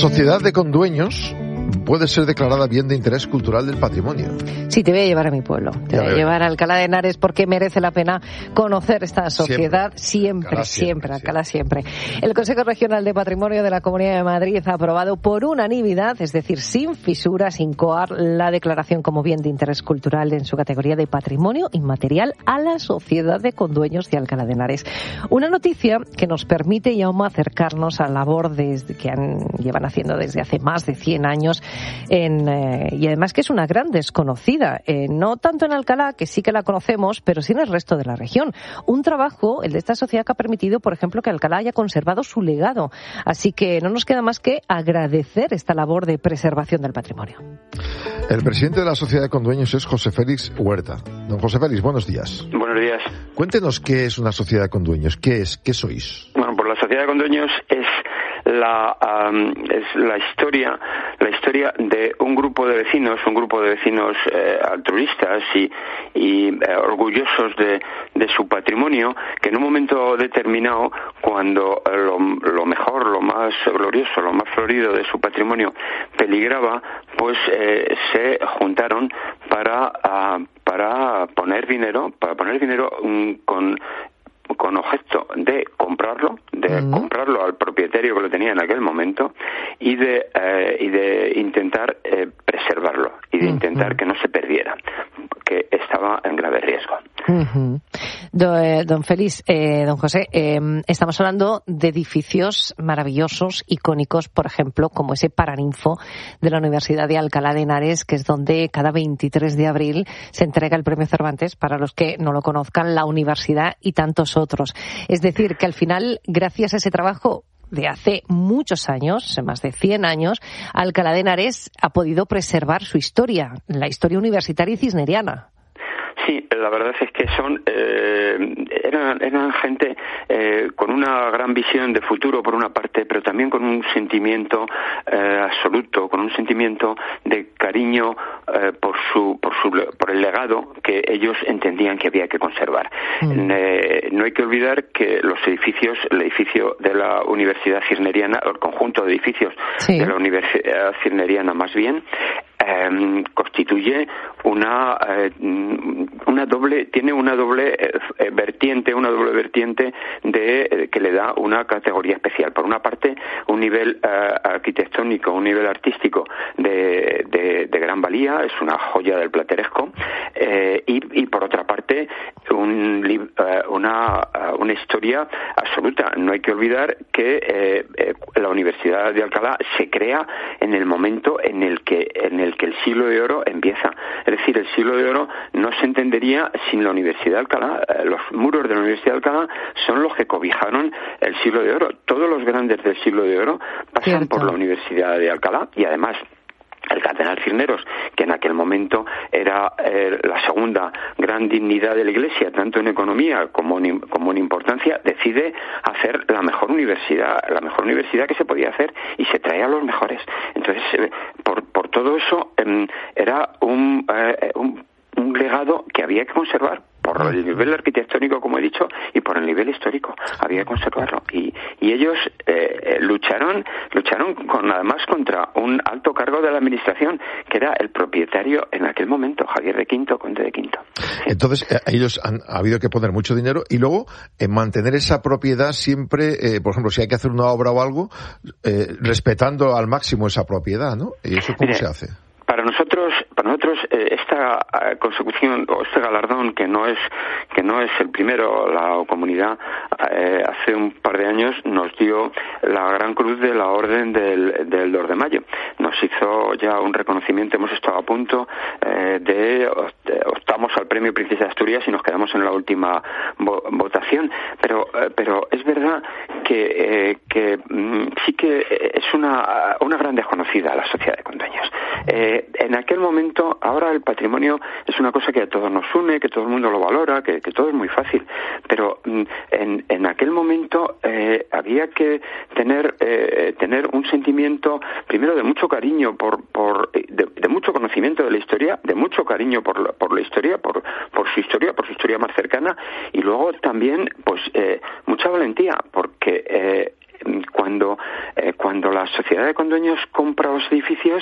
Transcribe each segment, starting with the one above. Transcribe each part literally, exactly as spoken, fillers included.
sociedad de condueños puede ser declarada bien de interés cultural del patrimonio. Sí, te voy a llevar a mi pueblo. Te voy a llevar a Alcalá de Henares porque merece la pena conocer esta sociedad siempre, siempre, siempre, Alcalá siempre. El Consejo Regional de Patrimonio de la Comunidad de Madrid ha aprobado por unanimidad, es decir, sin fisuras, sin coar, la declaración como bien de interés cultural en su categoría de patrimonio inmaterial a la sociedad de condueños de Alcalá de Henares. Una noticia que nos permite, Jaume, acercarnos a la labor desde, que han, llevan haciendo desde hace más de cien años En, eh, y además que es una gran desconocida, eh, no tanto en Alcalá, que sí que la conocemos, pero sí en el resto de la región. Un trabajo, el de esta sociedad, que ha permitido, por ejemplo, que Alcalá haya conservado su legado. Así que no nos queda más que agradecer esta labor de preservación del patrimonio. El presidente de la sociedad de condueños es José Félix Huerta. Don José Félix, buenos días. Buenos días. Cuéntenos qué es una sociedad de condueños, qué es, qué sois. Bueno, pues la sociedad de condueños es la um, es la historia la historia de un grupo de vecinos, un grupo de vecinos eh, altruistas y, y eh, orgullosos de, de su patrimonio, que en un momento determinado, cuando lo, lo mejor, lo más glorioso, lo más florido de su patrimonio peligraba, pues eh, se juntaron para uh, para poner dinero, para poner dinero um, con con objeto de comprarlo, de uh-huh. comprarlo al propietario que lo tenía en aquel momento y de eh, y de intentar eh, preservarlo y de uh-huh. intentar que no se perdiera, que estaba en grave riesgo. Uh-huh. Do, eh, don Félix, eh, don José, eh, estamos hablando de edificios maravillosos, icónicos, por ejemplo, como ese Paraninfo de la Universidad de Alcalá de Henares, que es donde cada veintitrés de abril se entrega el premio Cervantes, para los que no lo conozcan, la universidad y tantos otros. Es decir, que al final, gracias a ese trabajo de hace muchos años, más de cien años, Alcalá de Henares ha podido preservar su historia, la historia universitaria y cisneriana. Sí, la verdad es que son eh, eran, eran gente eh, con una gran visión de futuro por una parte, pero también con un sentimiento eh, absoluto, con un sentimiento de cariño eh, por su por su por el legado que ellos entendían que había que conservar. Mm. Eh, no hay que olvidar que los edificios, el edificio de la Universidad Cisneriana, el conjunto de edificios sí. de la Universidad Cisneriana más bien, eh, constituye una eh, una doble tiene una doble eh, vertiente una doble vertiente de eh, que le da una categoría especial. Por una parte, un nivel eh, arquitectónico, un nivel artístico de, de, de gran valía, es una joya del plateresco, eh, y, y por otra parte un, eh, una una historia absoluta. No hay que olvidar que eh, eh, la Universidad de Alcalá se crea en el momento en el que en el que el siglo de oro empieza. Es decir, el siglo de oro no se entendería sin la Universidad de Alcalá. Los muros de la Universidad de Alcalá son los que cobijaron el siglo de oro. Todos los grandes del siglo de oro pasan Cierto. por la Universidad de Alcalá, y además el cardenal Cisneros, que en aquel momento era eh, la segunda gran dignidad de la Iglesia, tanto en economía como en, como en importancia, decide hacer la mejor universidad, la mejor universidad que se podía hacer, y se trae a los mejores. Entonces, eh, por, por todo eso, eh, era un, eh, un, un legado que había que conservar. Por el nivel arquitectónico, como he dicho, y por el nivel histórico, había que conservarlo. Y, y ellos eh, lucharon, lucharon con, además contra un alto cargo de la administración, que era el propietario en aquel momento, Javier de Quinto, conde de Quinto. Entonces, eh, ellos han ha habido que poner mucho dinero y luego eh, mantener esa propiedad siempre, eh, por ejemplo, si hay que hacer una obra o algo, eh, respetando al máximo esa propiedad, ¿no? ¿Y eso cómo Mire, se hace? Para nosotros, para nosotros eh, esta eh, consecución o este galardón, que no es que no es el primero, la comunidad eh, hace un par de años nos dio la Gran Cruz de la Orden del, del dos de mayo. Nos hizo ya un reconocimiento, hemos estado a punto eh, de optamos al premio Princesa de Asturias y nos quedamos en la última vo, votación. Pero eh, pero es verdad que eh, que mm, sí que es una una gran desconocida la sociedad de condueños. Eh, en aquel momento, ahora el patrimonio es una cosa que a todos nos une, que todo el mundo lo valora, que, que todo es muy fácil, pero en, en aquel momento eh, había que tener eh, tener un sentimiento, primero, de mucho cariño por por de, de mucho conocimiento de la historia, de mucho cariño por la, por la historia, por por su historia, por su historia más cercana, y luego también pues eh, mucha valentía, porque eh, cuando eh, cuando la sociedad de condueños compra los edificios,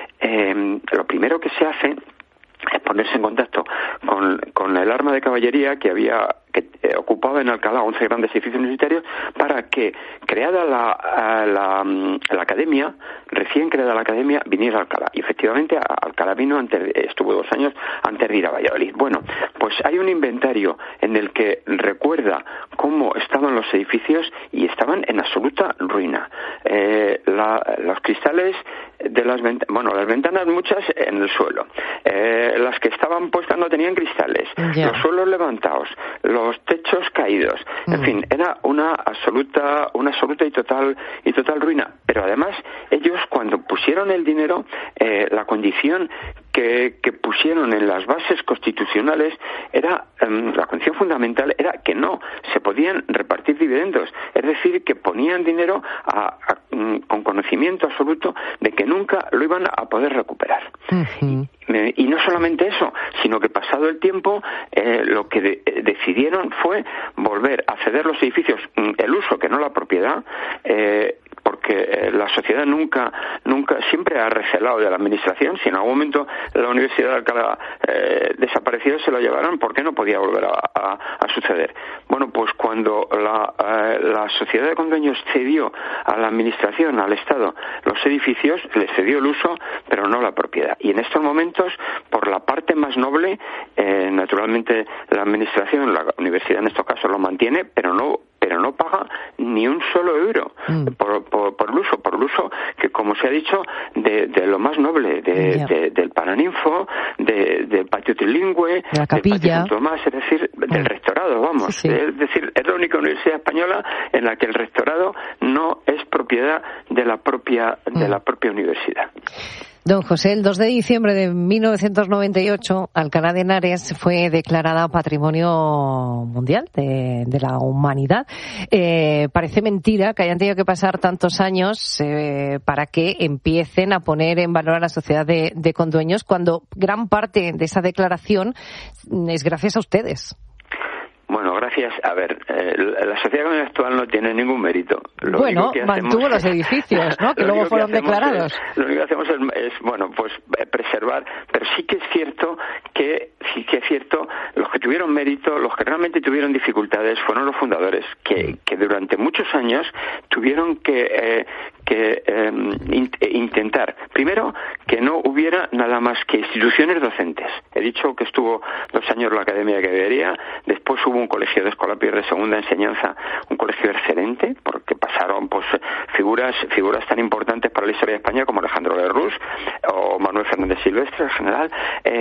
eh, lo primero que se hace es ponerse en contacto con, con el arma de caballería que había que eh, ocupaba en Alcalá once grandes edificios universitarios, para que, creada la, la, la academia, recién creada la academia, viniera a Alcalá. Y efectivamente a Alcalá vino, antes, estuvo dos años antes de ir a Valladolid. Bueno, pues hay un inventario en el que recuerda cómo estaban los edificios y estaban en absoluta ruina. Eh, la, los cristales de las ventanas, bueno, las ventanas muchas en el suelo. Eh, las que estaban puestas no tenían cristales. Yeah. Los suelos levantados, los los techos caídos, en mm. fin, era una absoluta, una absoluta y total y total ruina. Pero además ellos, cuando pusieron el dinero, eh, la condición que, que pusieron en las bases constitucionales era um, la condición fundamental era que no se podían repartir dividendos, es decir, que ponían dinero a, a, um, con conocimiento absoluto de que nunca lo iban a poder recuperar. Uh-huh. y, y no solamente eso, sino que pasado el tiempo eh, lo que de, eh, decidieron fue volver a ceder los edificios, el uso que no la propiedad, eh, porque eh, la sociedad nunca, nunca, siempre ha recelado de la administración. Si en algún momento la Universidad de Alcalá eh, desapareció, se lo llevaron, ¿por qué no podía volver a, a, a suceder? Bueno, pues cuando la, eh, la sociedad de condueños cedió a la administración, al Estado, los edificios, le cedió el uso, pero no la propiedad. Y en estos momentos, por la parte más noble, eh, naturalmente la administración, la universidad en estos casos lo mantiene, pero no pero no paga ni un solo euro mm. por, por, por el uso, por el uso que, como se ha dicho, de, de lo más noble, de, yeah. de, del Paraninfo, de, del patio trilingüe, la capilla, del patio Tomás, es decir, mm. del rectorado, vamos. Sí, sí. Es decir, es la única universidad española en la que el rectorado no es propiedad de la propia, mm. de la propia universidad. Don José, el dos de diciembre de mil novecientos noventa y ocho, Alcalá de Henares fue declarada Patrimonio Mundial de, de la Humanidad. Eh, parece mentira que hayan tenido que pasar tantos años eh, para que empiecen a poner en valor a la sociedad de, de condueños, cuando gran parte de esa declaración es gracias a ustedes. Bueno, gracias. A ver, eh, la sociedad económica actual no tiene ningún mérito. Lo bueno, que mantuvo hacemos, los edificios, ¿no? Que luego fueron que declarados. Es, lo único que hacemos es, es, bueno, pues preservar, pero sí que es cierto que, sí que es cierto, los que tuvieron mérito, los que realmente tuvieron dificultades fueron los fundadores, que, que durante muchos años tuvieron que, eh, que eh, in, intentar, primero, que no hubiera nada más que instituciones docentes. He dicho que estuvo dos años la Academia de Caballería, después hubo un colegio de escolapios de segunda enseñanza, un colegio excelente, porque pasaron pues figuras figuras tan importantes para la historia de España como Alejandro Lerroux o Manuel Fernández Silvestre, en general,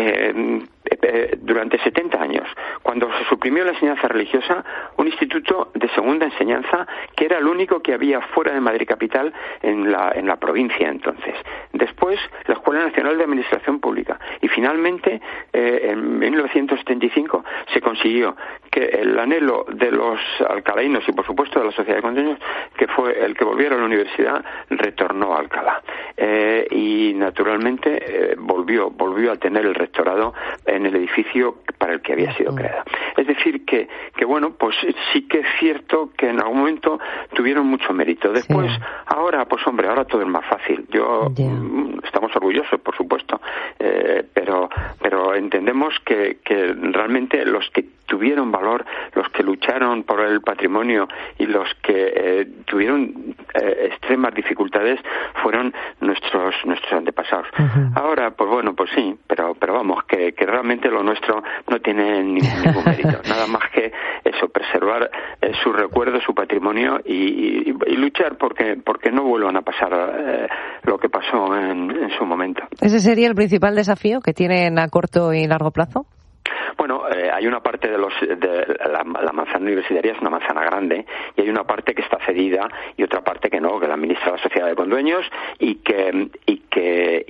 eh, eh, durante setenta años. Cuando se suprimió la enseñanza religiosa, un instituto de segunda enseñanza que era el único que había fuera de Madrid capital en la, en la provincia entonces. Después, la Escuela Nacional de Administración Pública. Y finalmente, eh, en mil novecientos setenta y cinco, se consiguió que el anhelo de los alcalainos y por supuesto de la sociedad de condueños, que fue el que volviera a la universidad, retornó a Alcalá. Eh, y naturalmente eh, volvió, volvió a tener el rectorado en el edificio para el que había sido creada. Es decir, que, que bueno, pues sí que es cierto que en algún momento tuvieron mucho mérito. Después, sí. ahora, pues hombre, ahora todo es más fácil. Yo, yeah. estamos orgullosos, por supuesto, eh, pero, pero entendemos que, que realmente los que tuvieron valor, los que lucharon por el patrimonio y los que eh, tuvieron eh, extremas dificultades fueron nuestros nuestros antepasados. Uh-huh. Ahora, pues bueno, pues sí, pero pero vamos, que, que realmente lo nuestro no tiene ni, ningún mérito. Nada más que eso, preservar eh, su recuerdo, su patrimonio y, y, y luchar porque porque no vuelvan a pasar eh, lo que pasó en, en su momento. ¿Ese sería el principal desafío que tienen a corto y largo plazo? Bueno, eh, hay una parte de los de la, la manzana universitaria es una manzana grande y hay una parte que está cedida y otra parte que no, que la administra la sociedad de condueños y que y que y que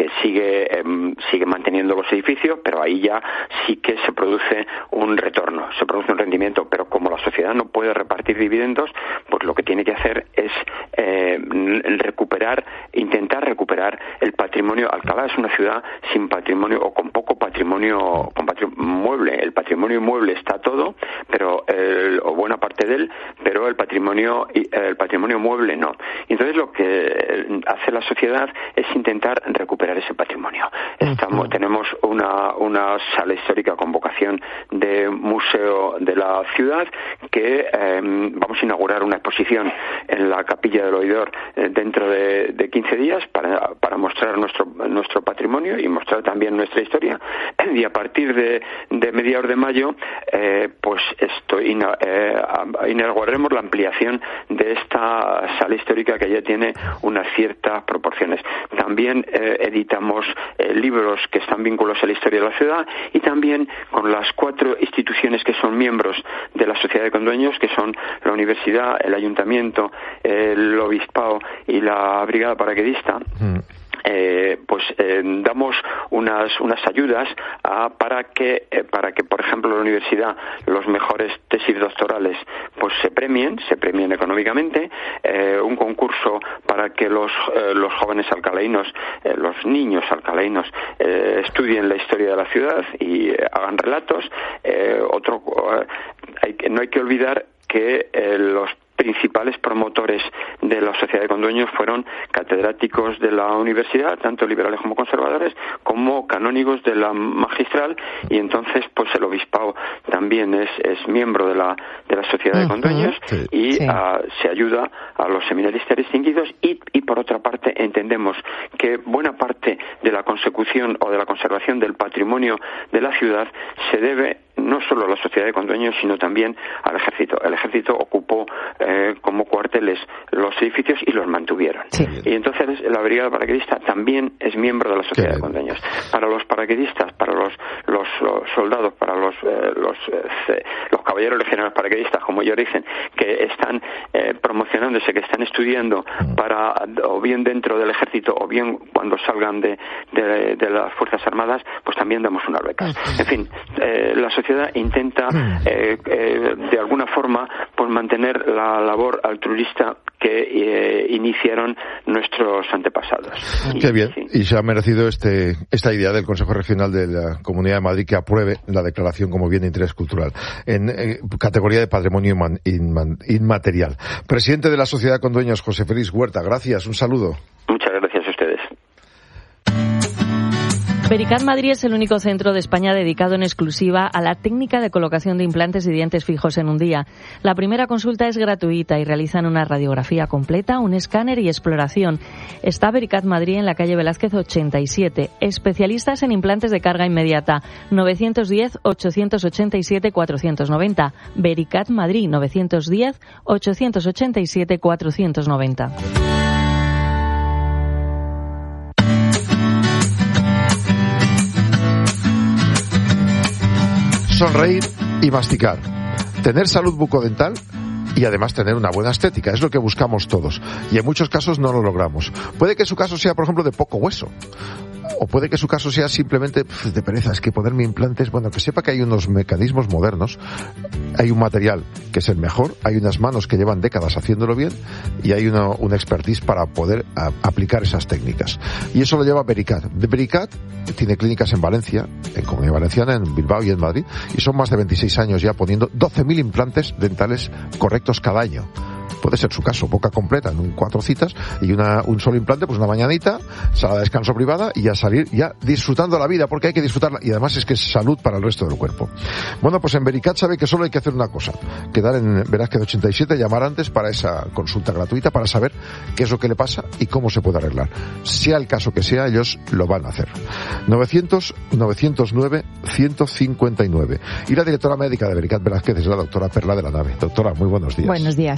sigue eh, sigue manteniendo los edificios, pero ahí ya sí que se produce un retorno, se produce un rendimiento, pero como la sociedad no puede repartir dividendos, pues lo que tiene que hacer es eh, recuperar, intentar recuperar el patrimonio. Alcalá es una ciudad sin patrimonio o con poco patrimonio, con patrimonio mueble. El patrimonio inmueble está todo, pero el, o buena parte de él, pero el patrimonio el patrimonio mueble no. Y entonces lo que hace la sociedad es intentar recuperar ese patrimonio. Estamos, uh-huh. Tenemos una, una sala histórica con vocación de museo de la ciudad que eh, vamos a inaugurar una exposición en la Capilla del Oidor eh, dentro de, de quince días para, para mostrar nuestro nuestro patrimonio y mostrar también nuestra historia. Y a partir de, de mediados de mayo eh, pues esto ina, eh, inauguraremos la ampliación de esta sala histórica que ya tiene unas ciertas proporciones. También eh, editamos eh, libros que están vinculados a la historia de la ciudad y también con las cuatro instituciones que son miembros de la Sociedad de Condueños, que son la Universidad, el Ayuntamiento, el Obispado y la Brigada Paracaidista. Mm. Eh, pues eh, damos unas unas ayudas a, para que eh, para que por ejemplo la universidad los mejores tesis doctorales pues se premien se premien económicamente, eh, un concurso para que los eh, los jóvenes alcalainos, eh, los niños alcalainos eh, estudien la historia de la ciudad y eh, hagan relatos. Eh, otro eh, hay, no hay que olvidar que eh, los principales promotores de la Sociedad de Condueños fueron catedráticos de la universidad, tanto liberales como conservadores, como canónigos de la magistral, y entonces pues el obispado también es, es miembro de la de la Sociedad de Condueños, uh-huh. y sí. a, se ayuda a los seminaristas distinguidos y, y por otra parte entendemos que buena parte de la consecución o de la conservación del patrimonio de la ciudad se debe no solo a la Sociedad de Condueños, sino también al Ejército. El Ejército ocupó eh, como cuarteles los edificios y los mantuvieron. Sí. Y entonces la Brigada Paracaidista también es miembro de la Sociedad de Condueños. Para los paracaidistas, para los, los, los soldados, para los eh, los, eh, los caballeros legionarios paracaidistas, como ellos dicen, que están eh, promocionándose, que están estudiando para, o bien dentro del Ejército, o bien cuando salgan de, de, de las Fuerzas Armadas, pues también damos unas becas. En fin, eh, la sociedad intenta eh, eh, de alguna forma pues mantener la labor altruista que eh, iniciaron nuestros antepasados. Qué bien, sí. Y se ha merecido este esta idea del Consejo Regional de la Comunidad de Madrid que apruebe la declaración como bien de interés cultural en, en categoría de patrimonio inman, inman, inmaterial. Presidente de la Sociedad de Condueños, José Félix Huerta, gracias, un saludo. Muchas gracias a ustedes. Vericat Madrid es el único centro de España dedicado en exclusiva a la técnica de colocación de implantes y dientes fijos en un día. La primera consulta es gratuita y realizan una radiografía completa, un escáner y exploración. Está Vericat Madrid en la calle Velázquez ochenta y siete. Especialistas en implantes de carga inmediata. nueve uno cero, ocho ocho siete, cuatro nueve cero. Vericat Madrid nueve uno cero, ocho ocho siete, cuatro nueve cero. Sonreír y masticar. Tener salud bucodental y además tener una buena estética. Es lo que buscamos todos. Y en muchos casos no lo logramos. Puede que su caso sea, por ejemplo, de poco hueso. O puede que su caso sea simplemente pff, de pereza. Es que ponerme implantes, bueno, que sepa que hay unos mecanismos modernos, hay un material que es el mejor, hay unas manos que llevan décadas haciéndolo bien y hay una, una expertise para poder a, aplicar esas técnicas. Y eso lo lleva Vericat. De Vericat tiene clínicas en Valencia, en Comunidad Valenciana, en Bilbao y en Madrid, y son más de veintiséis años ya poniendo doce mil implantes dentales correctos cada año. Puede ser su caso, boca completa en un, cuatro citas y una, un solo implante, pues una mañanita, sala de descanso privada y ya salir ya disfrutando la vida, porque hay que disfrutarla y además es que es salud para el resto del cuerpo. Bueno, pues en Vericat sabe que solo hay que hacer una cosa, quedar en Velázquez ochenta y siete, llamar antes para esa consulta gratuita para saber qué es lo que le pasa y cómo se puede arreglar. Sea el caso que sea, ellos lo van a hacer. novecientos, novecientos nueve, ciento cincuenta y nueve. Y la directora médica de Vericat Velázquez es la doctora Perla de la Nave. Doctora, muy buenos días. Buenos días.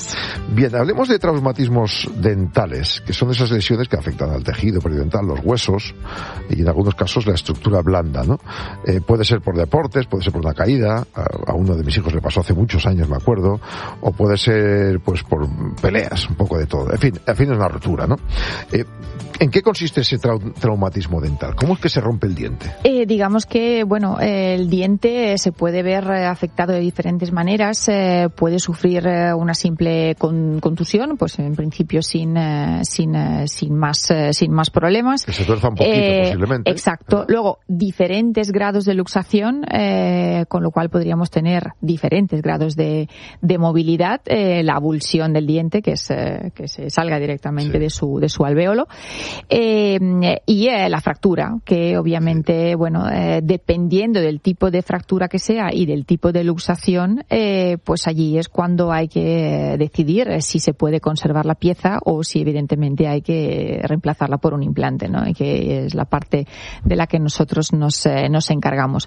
Bien, hablemos de traumatismos dentales, que son esas lesiones que afectan al tejido periodontal, los huesos y en algunos casos la estructura blanda, ¿no? Eh, puede ser por deportes, puede ser por una caída, a, a uno de mis hijos le pasó hace muchos años, me acuerdo, o puede ser pues por peleas, un poco de todo. En fin, al fin es una rotura, ¿no? Eh, ¿En qué consiste ese trau- traumatismo dental? ¿Cómo es que se rompe el diente? Eh, digamos que, bueno, eh, el diente se puede ver eh, afectado de diferentes maneras. Eh, puede sufrir eh, una simple con, contusión, pues en principio sin eh, sin eh, sin más eh, sin más problemas. Que se tuerza un poquito, eh, posiblemente. Exacto. Luego, diferentes grados de luxación, eh, con lo cual podríamos tener diferentes grados de, de movilidad. Eh, la avulsión del diente, que es eh, que se salga directamente sí. de su de su alvéolo. Eh, y eh, la fractura, que obviamente, bueno, eh, dependiendo del tipo de fractura que sea y del tipo de luxación, eh, pues allí es cuando hay que decidir si se puede conservar la pieza o si evidentemente hay que reemplazarla por un implante, ¿no? Y que es la parte de la que nosotros nos, eh, nos encargamos.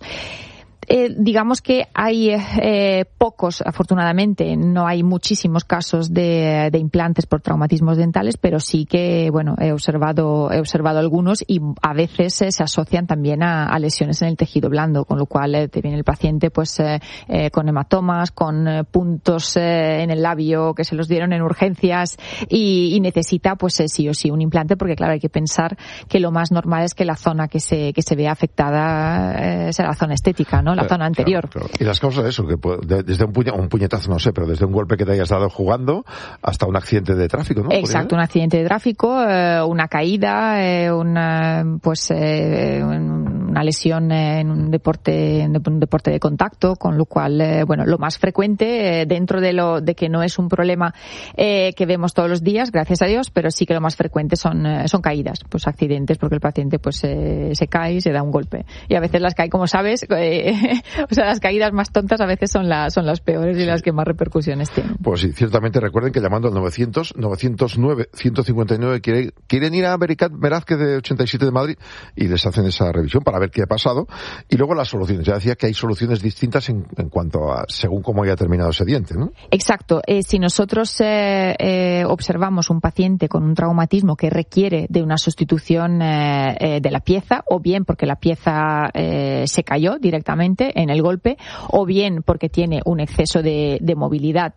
Eh, digamos que hay eh, pocos, afortunadamente, no hay muchísimos casos de, de implantes por traumatismos dentales, pero sí que, bueno, he observado, he observado algunos y a veces eh, se asocian también a, a lesiones en el tejido blando, con lo cual eh, te viene el paciente pues eh, eh, con hematomas, con eh, puntos eh, en el labio que se los dieron en urgencias y, y necesita pues eh, sí o sí un implante, porque claro, hay que pensar que lo más normal es que la zona que se, que se vea afectada eh, sea la zona estética, ¿no? La zona anterior. Claro, claro. Y las causas de eso, que puede, de, desde un, puña, un puñetazo, no sé, pero desde un golpe que te hayas dado jugando hasta un accidente de tráfico, ¿no? Exacto, un accidente de tráfico, eh, una caída, eh, una, pues, eh, una lesión en un deporte, en un deporte de contacto, con lo cual, eh, bueno, lo más frecuente, eh, dentro de lo, de que no es un problema eh, que vemos todos los días, gracias a Dios, pero sí que lo más frecuente son, eh, son caídas, pues accidentes, porque el paciente pues eh, se cae y se da un golpe. Y a veces las cae, como sabes, eh, o sea, las caídas más tontas a veces son, la, son las peores y las que más repercusiones tienen. Pues sí, ciertamente recuerden que llamando al novecientos, novecientos nueve, ciento cincuenta y nueve quieren, quieren ir a Vericat Velázquez de ochenta y siete de Madrid y les hacen esa revisión para ver qué ha pasado. Y luego las soluciones. Ya decía que hay soluciones distintas en, en cuanto a según cómo haya terminado ese diente, ¿no? Exacto. Eh, si nosotros eh, eh, observamos un paciente con un traumatismo que requiere de una sustitución eh, eh, de la pieza, o bien porque la pieza eh, se cayó directamente en el golpe, o bien porque tiene un exceso de, de movilidad,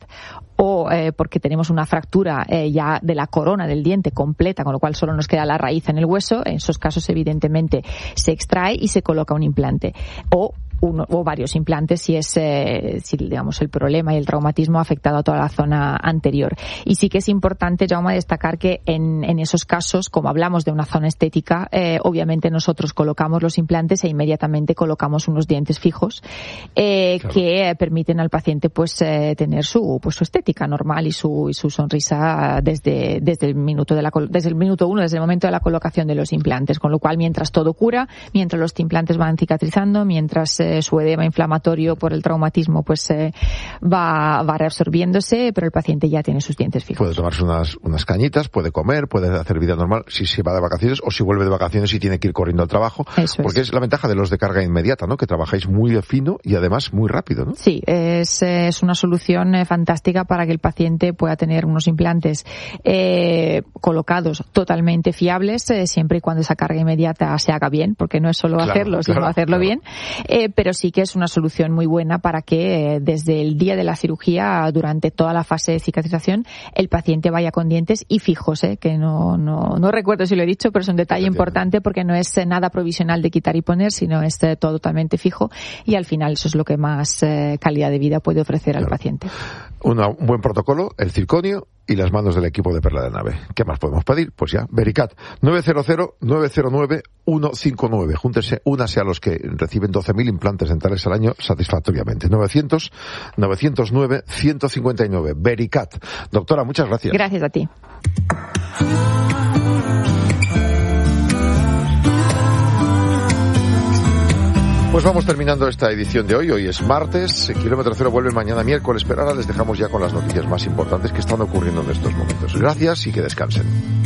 o eh, porque tenemos una fractura eh, ya de la corona del diente completa, con lo cual solo nos queda la raíz en el hueso. En esos casos, evidentemente, se extrae y se coloca un implante. O uno o varios implantes si es eh, si digamos el problema y el traumatismo ha afectado a toda la zona anterior. Y sí que es importante, Jaume, destacar que en, en esos casos, como hablamos de una zona estética, eh, obviamente nosotros colocamos los implantes e inmediatamente colocamos unos dientes fijos eh, claro. que permiten al paciente pues eh, tener su pues su estética normal y su y su sonrisa desde desde el minuto de la desde el minuto uno, desde el momento de la colocación de los implantes, con lo cual mientras todo cura, mientras los implantes van cicatrizando, mientras eh, su edema inflamatorio por el traumatismo pues eh, va, va reabsorbiéndose, pero el paciente ya tiene sus dientes fijos. Puede tomarse unas, unas cañitas, puede comer, puede hacer vida normal si se va de vacaciones o si vuelve de vacaciones y tiene que ir corriendo al trabajo. Eso porque es. es la ventaja de los de carga inmediata, ¿no? Que trabajáis muy fino y además muy rápido, ¿no? Sí, es, es una solución eh, fantástica para que el paciente pueda tener unos implantes eh, colocados totalmente fiables, eh, siempre y cuando esa carga inmediata se haga bien, porque no es solo claro, hacerlo, sino claro, hacerlo claro. bien. Eh, pero sí que es una solución muy buena para que eh, desde el día de la cirugía, durante toda la fase de cicatrización, el paciente vaya con dientes y fijos, eh, que no, no, no recuerdo si lo he dicho, pero es un detalle Entiendo. importante porque no es eh, nada provisional de quitar y poner, sino es eh, todo totalmente fijo y al final eso es lo que más eh, calidad de vida puede ofrecer claro. al paciente. Una, un buen protocolo, el circonio y las manos del equipo de Perla de Nave. ¿Qué más podemos pedir? Pues ya, Vericat, nueve cero cero, nueve cero nueve, uno cinco nueve. Júntense, únase a los que reciben doce mil implantes dentales al año satisfactoriamente. novecientos, novecientos nueve, ciento cincuenta y nueve. Vericat. Doctora, muchas gracias. Gracias a ti. Pues vamos terminando esta edición de hoy. Hoy es martes. Kilómetro Cero vuelve mañana miércoles, pero ahora les dejamos ya con las noticias más importantes que están ocurriendo en estos momentos. Gracias y que descansen.